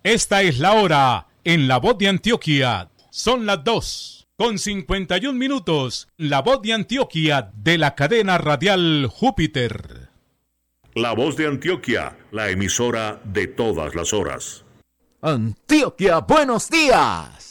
Esta es la hora en La Voz de Antioquia. Son las 2:51. La Voz de Antioquia de la cadena radial Júpiter. La Voz de Antioquia, la emisora de todas las horas. Antioquia, buenos días.